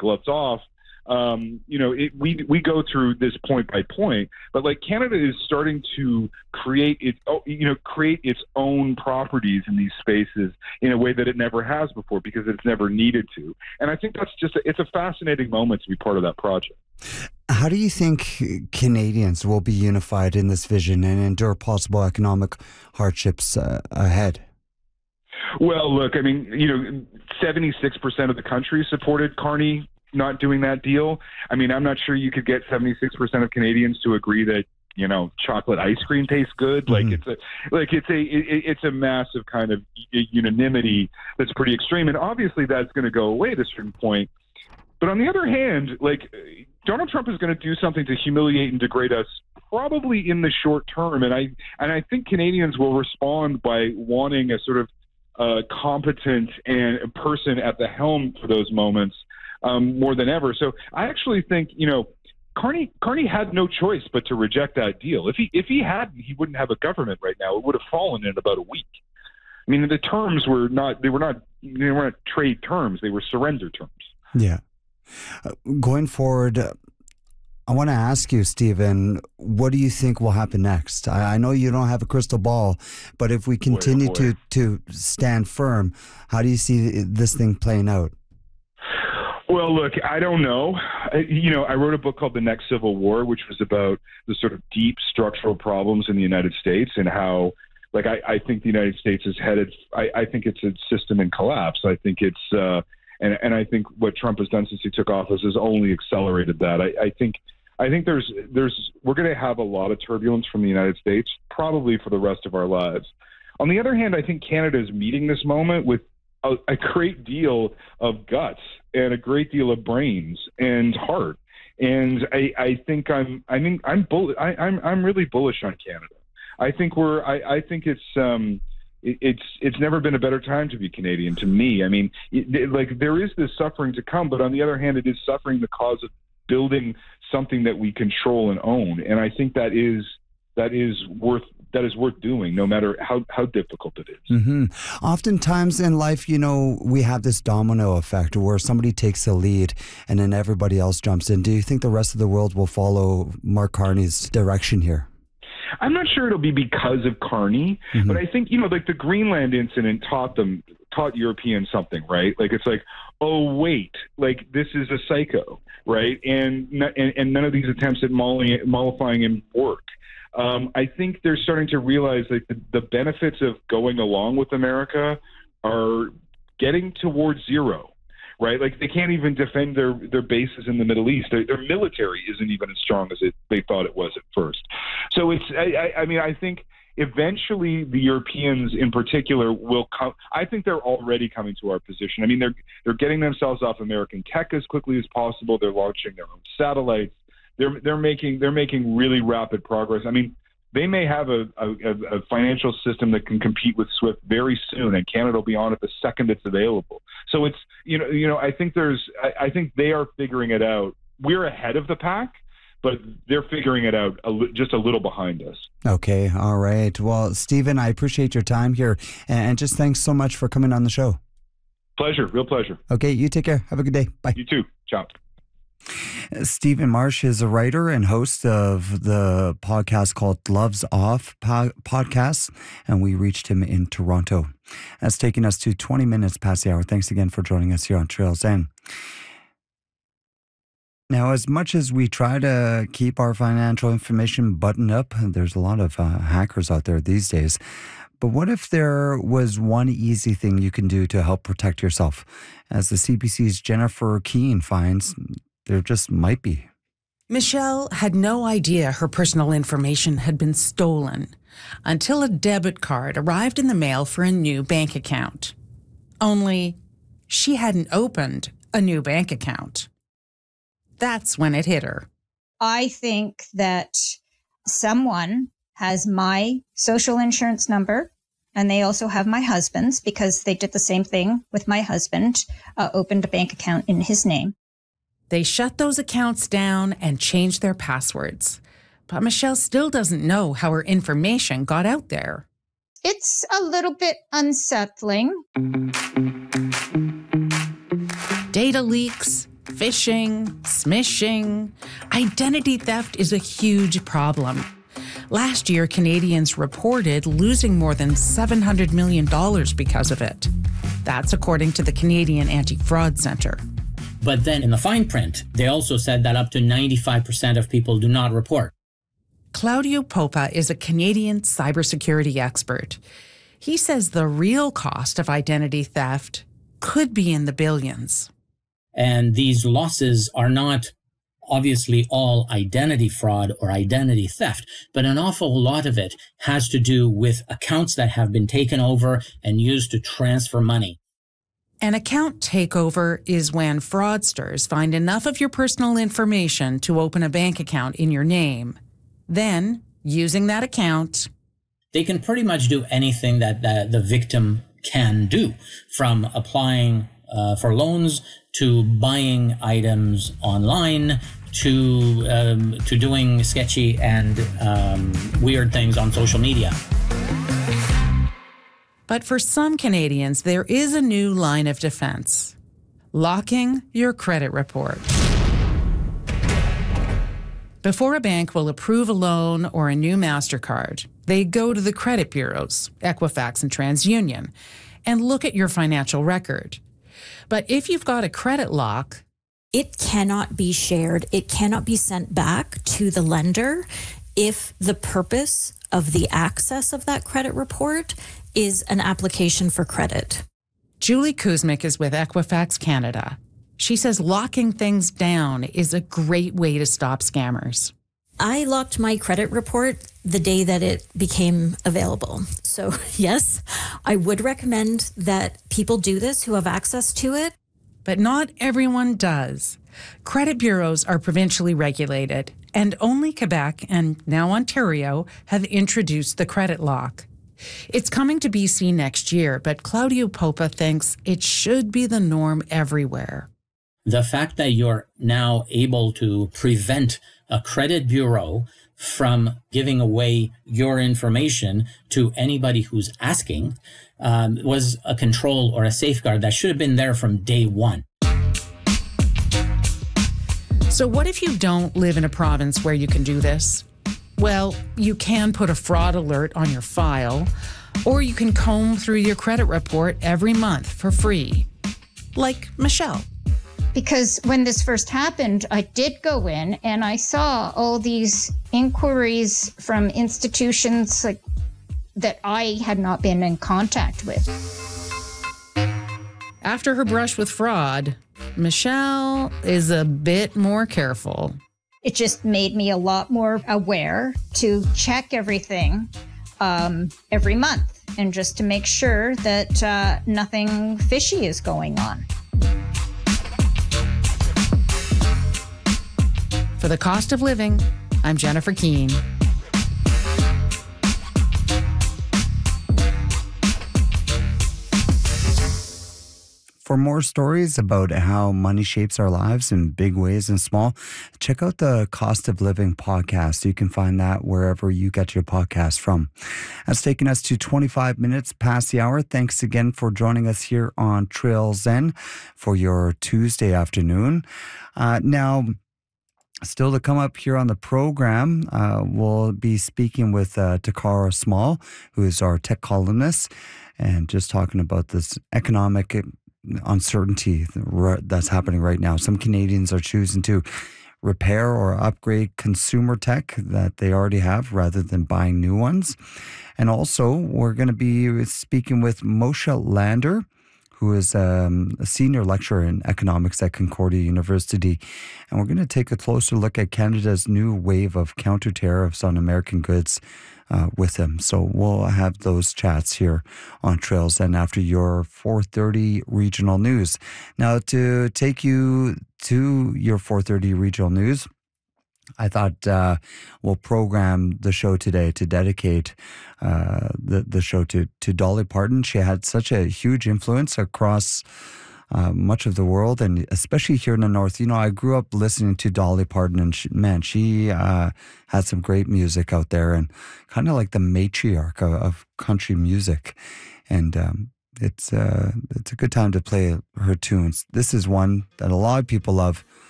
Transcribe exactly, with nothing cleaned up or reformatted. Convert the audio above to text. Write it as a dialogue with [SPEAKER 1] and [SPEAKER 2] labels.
[SPEAKER 1] gloves off. Um, you know, it, we we go through this point by point, but like Canada is starting to create its, you know, create its own properties in these spaces in a way that it never has before because it's never needed to. And I think that's just a, it's a fascinating moment to be part of that project.
[SPEAKER 2] How do you think Canadians will be unified in this vision and endure possible economic hardships uh, ahead?
[SPEAKER 1] Well, look, I mean, you know, seventy-six percent of the country supported Carney not doing that deal. I mean, I'm not sure you could get seventy-six percent of Canadians to agree that, you know, chocolate ice cream tastes good. Mm-hmm. Like it's a, like it's a, it, it's a massive kind of unanimity that's pretty extreme. And obviously that's going to go away at a certain point. But on the other hand, like Donald Trump is going to do something to humiliate and degrade us probably in the short term. And I, and I think Canadians will respond by wanting a sort of uh, competent and person at the helm for those moments. Um, more than ever. So I actually think, you know, Carney Carney had no choice but to reject that deal. If he if he hadn't, he wouldn't have a government right now. It would have fallen in about a week. I mean, the terms were not they were not they weren't trade terms. They were surrender terms.
[SPEAKER 2] Yeah. Uh, going forward, uh, I want to ask you, Stephen, what do you think will happen next? I, I know you don't have a crystal ball, but if we continue boy, boy. to to stand firm, how do you see this thing playing out?
[SPEAKER 1] Well, look, I don't know. I, you know, I wrote a book called The Next Civil War, which was about the sort of deep structural problems in the United States and how, like, I, I think the United States is headed, I, I think it's a system in collapse. I think it's, uh, and, and I think what Trump has done since he took office has only accelerated that. I, I think, I think there's, there's, we're going to have a lot of turbulence from the United States, probably for the rest of our lives. On the other hand, I think Canada is meeting this moment with a, a great deal of guts and a great deal of brains and heart. And I, I think I'm, I mean, I'm bull, I, I'm, I'm really bullish on Canada. I think we're, I, I think it's, um, it, it's, it's never been a better time to be Canadian to me. I mean, it, it, like there is this suffering to come, but on the other hand, it is suffering the cause of building something that we control and own. And I think that is, that is worth that is worth doing, no matter how, how difficult it is.
[SPEAKER 2] Mm-hmm. Oftentimes in life, you know, we have this domino effect where somebody takes the lead and then everybody else jumps in. Do you think the rest of the world will follow Mark Carney's direction here?
[SPEAKER 1] I'm not sure it'll be because of Carney, mm-hmm. but I think, you know, like the Greenland incident taught them, taught Europeans something, right? Like, it's like, oh, wait, like this is a psycho, right? And, and, and none of these attempts at mollifying him work. Um, I think they're starting to realize that the, the benefits of going along with America are getting towards zero, right? Like they can't even defend their, their bases in the Middle East. Their, their military isn't even as strong as it, they thought it was at first. So it's, I, I mean, I think eventually the Europeans in particular will come. I think they're already coming to our position. I mean, they're, they're getting themselves off American tech as quickly as possible. They're launching their own satellites. They're they're making they're making really rapid progress. I mean, they may have a, a, a financial system that can compete with SWIFT very soon, and Canada will be on it the second it's available. So it's you know you know I think there's I, I think they are figuring it out. We're ahead of the pack, but they're figuring it out a li- just a little behind us.
[SPEAKER 2] Okay, all right. Well, Stephen, I appreciate your time here, and just thanks so much for coming on the show.
[SPEAKER 1] Pleasure, real pleasure.
[SPEAKER 2] Okay, you take care. Have a good day. Bye.
[SPEAKER 1] You too. Ciao.
[SPEAKER 2] Stephen Marsh is a writer and host of the podcast called Gloves Off po- Podcast, and we reached him in Toronto. That's taking us to twenty minutes past the hour. Thanks again for joining us here on Trails End. Now, as much as we try to keep our financial information buttoned up, there's a lot of uh, hackers out there these days. But what if there was one easy thing you can do to help protect yourself? As the C B C's Jennifer Keane finds, there just might be.
[SPEAKER 3] Michelle had no idea her personal information had been stolen until a debit card arrived in the mail for a new bank account. Only she hadn't opened a new bank account. That's when it hit her.
[SPEAKER 4] I think that someone has my social insurance number, and they also have my husband's because they did the same thing with my husband, uh, opened a bank account in his name.
[SPEAKER 3] They shut those accounts down and changed their passwords. But Michelle still doesn't know how her information got out there.
[SPEAKER 4] It's a little bit unsettling.
[SPEAKER 3] Data leaks, phishing, smishing. Identity theft is a huge problem. Last year, Canadians reported losing more than seven hundred million dollars because of it. That's according to the Canadian Anti-Fraud Centre.
[SPEAKER 5] But then in the fine print, they also said that up to ninety-five percent of people do not report.
[SPEAKER 3] Claudio Popa is a Canadian cybersecurity expert. He says the real cost of identity theft could be in the billions.
[SPEAKER 5] And these losses are not obviously all identity fraud or identity theft, but an awful lot of it has to do with accounts that have been taken over and used to transfer money.
[SPEAKER 3] An account takeover is when fraudsters find enough of your personal information to open a bank account in your name. Then, using that account,
[SPEAKER 5] they can pretty much do anything that the, the victim can do, from applying uh, for loans to buying items online to um, to doing sketchy and um, weird things on social media.
[SPEAKER 3] But for some Canadians, there is a new line of defense: locking your credit report. Before a bank will approve a loan or a new MasterCard, they go to the credit bureaus, Equifax and TransUnion, and look at your financial record. But if you've got a credit lock,
[SPEAKER 6] it cannot be shared. It cannot be sent back to the lender if the purpose of the access of that credit report is an application for credit.
[SPEAKER 3] Julie Kuzmic is with Equifax Canada. She says locking things down is a great way to stop scammers.
[SPEAKER 6] I locked my credit report the day that it became available. So yes, I would recommend that people do this who have access to it.
[SPEAKER 3] But not everyone does. Credit bureaus are provincially regulated, and only Quebec and now Ontario have introduced the credit lock. It's coming to B C next year, but Claudio Popa thinks it should be the norm everywhere.
[SPEAKER 5] The fact that you're now able to prevent a credit bureau from giving away your information to anybody who's asking um, was a control or a safeguard that should have been there from day one.
[SPEAKER 3] So what if you don't live in a province where you can do this? Well, you can put a fraud alert on your file, or you can comb through your credit report every month for free, like Michelle.
[SPEAKER 4] Because when this first happened, I did go in and I saw all these inquiries from institutions like, that I had not been in contact with.
[SPEAKER 3] After her brush with fraud, Michelle is a bit more careful.
[SPEAKER 4] It just made me a lot more aware to check everything um, every month and just to make sure that uh, nothing fishy is going on.
[SPEAKER 3] For The Cost of Living, I'm Jennifer Keane.
[SPEAKER 2] For more stories about how money shapes our lives in big ways and small, check out the Cost of Living podcast. You can find that wherever you get your podcast from. That's taken us to twenty-five minutes past the hour. Thanks again for joining us here on Trail Zen for your Tuesday afternoon. Uh, now, Still to come up here on the program, uh, we'll be speaking with uh, Takara Small, who is our tech columnist, and just talking about this economic uncertainty that's happening right now. Some Canadians are choosing to repair or upgrade consumer tech that they already have rather than buying new ones. And also, we're going to be speaking with Moshe Lander, who is um, a senior lecturer in economics at Concordia University. And we're going to take a closer look at Canada's new wave of counter-tariffs on American goods uh, with him. So we'll have those chats here on Trails and after your four thirty regional news. Now, to take you to your four thirty regional news, I thought uh, we'll program the show today to dedicate uh, the, the show to, to Dolly Parton. She had such a huge influence across uh, much of the world, and especially here in the North. You know, I grew up listening to Dolly Parton, and she, man, she uh, had some great music out there, and kind of like the matriarch of, of country music. And um, it's uh, it's a good time to play her tunes. This is one that a lot of people love.